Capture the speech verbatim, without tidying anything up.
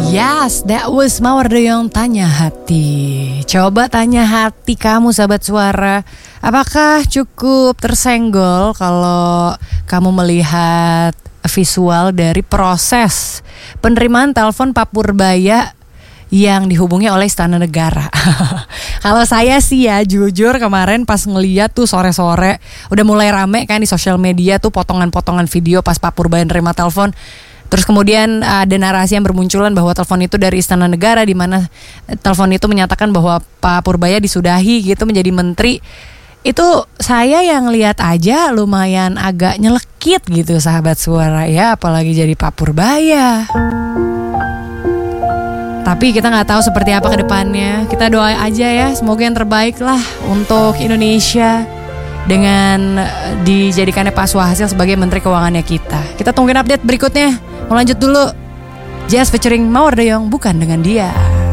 Yes, that was Mawar Deyong Tanya Hati. Coba tanya hati kamu sahabat suara, apakah cukup tersenggol kalau kamu melihat visual dari proses penerimaan telepon Pak Purbaya yang dihubungi oleh Istana Negara? Kalau saya sih ya jujur kemarin pas ngeliat tuh sore-sore udah mulai rame kan di sosial media tuh potongan-potongan video pas Pak Purbaya nerima telepon. Terus kemudian ada narasi yang bermunculan bahwa telepon itu dari Istana Negara, di mana telepon itu menyatakan bahwa Pak Purbaya disudahi gitu menjadi menteri. Itu saya yang lihat aja lumayan agak nyelekit gitu sahabat suara ya, apalagi jadi Pak Purbaya. Tapi kita nggak tahu seperti apa ke depannya. Kita doa aja ya, semoga yang terbaik lah untuk Indonesia dengan dijadikannya Pak Suhasil sebagai Menteri Keuangannya kita. Kita tungguin update berikutnya. Mau lanjut dulu. Jazz featuring Mawar Deyong, bukan dengan dia.